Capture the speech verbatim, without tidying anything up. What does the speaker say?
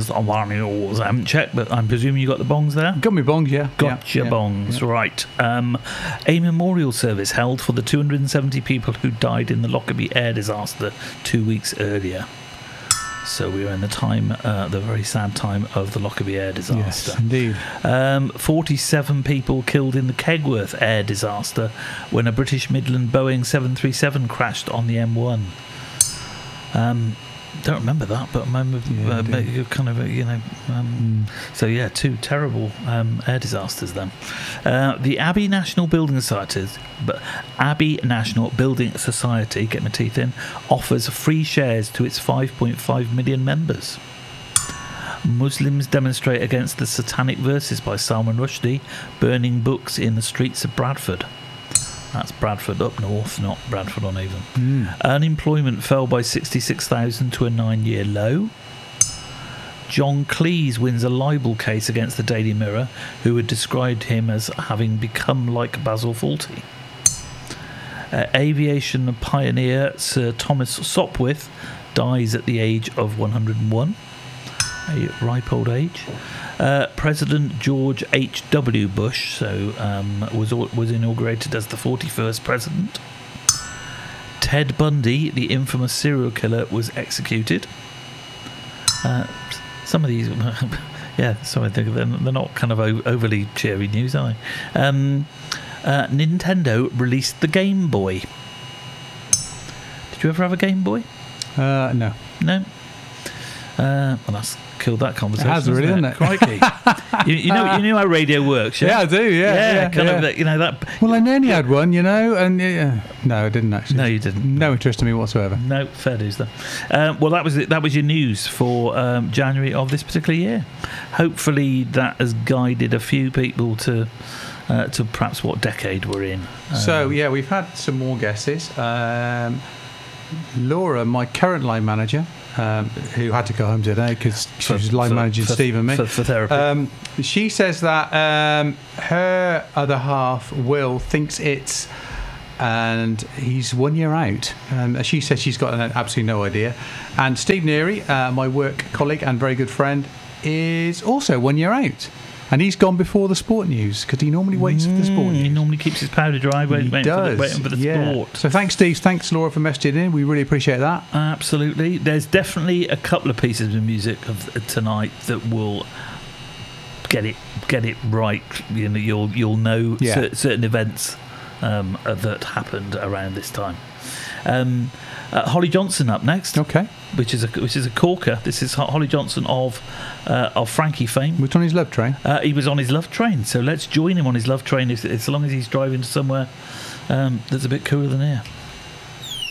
bongs on yours. I haven't checked, but I'm presuming you got the bongs there? Got me bongs, yeah. Got yeah, your yeah, bongs, yeah. right. Um, a memorial service held for the two hundred seventy people who died in the Lockerbie air disaster two weeks earlier. So we were in the time, uh, the very sad time of the Lockerbie air disaster. Yes, indeed. Um, forty-seven people killed in the Kegworth air disaster when a British Midland Boeing seven thirty-seven crashed on the M one. Um, don't remember that, but I remember Yeah, uh, kind of, uh, you know. Um, mm. So yeah, two terrible um, air disasters then. Uh, the Abbey National Building Society, but Abbey National Building Society, get my teeth in, offers free shares to its five point five million members. Muslims demonstrate against the Satanic Verses by Salman Rushdie, burning books in the streets of Bradford. That's Bradford up north, not Bradford on Avon. Mm. Unemployment fell by sixty-six thousand to a nine-year low. John Cleese wins a libel case against the Daily Mirror, who had described him as having become like Basil Fawlty. Uh, aviation pioneer Sir Thomas Sopwith dies at the age of one hundred and one. A ripe old age. Uh, President George H W Bush, so um, was was inaugurated as the forty-first president. Ted Bundy, the infamous serial killer, was executed. Uh, some of these, yeah, so I think they're, they're not kind of o- overly cheery news, are they? Um, uh, Nintendo released the Game Boy. Did you ever have a Game Boy? Uh, no. No. Uh, well, that's killed that conversation. It has really, hasn't it? Crikey! you, you know, you know how radio works, yeah? Yeah, I do. Yeah, yeah, yeah kind yeah. of, you know that. Well, I nearly had one, you know, and yeah, no, I didn't actually. No, you didn't. No interest in me whatsoever. No, fair dues then. Um, well, that was it. That was your news for um, January of this particular year. Hopefully, that has guided a few people to uh, to perhaps what decade we're in. Um, So yeah, we've had some more guesses. Um, Laura, my current line manager, um, who had to go home today because she was line for, managing for, Steve and me for, for therapy. Um, she says that um, her other half, Will, thinks it's, and he's one year out. Um, she says she's got absolutely no idea. And Steve Neary, uh, my work colleague and very good friend, is also one year out. And he's gone before the sport news because he normally waits mm, for the sport news. He normally keeps his powder dry, waiting, waiting, for, the, waiting for the yeah. sport. So thanks, Steve. Thanks, Laura, for messaging in. We really appreciate that. Absolutely. There's definitely a couple of pieces of music of tonight that will get it get it right. You know, you'll you'll know yeah. cer- certain events um, that happened around this time. Um, uh, Holly Johnson up next. Okay. Which is a which is a corker. This is Holly Johnson of uh, of Frankie fame. Which on his love train? Uh, he was on his love train, so let's join him on his love train as, as long as he's driving somewhere um, that's a bit cooler than here.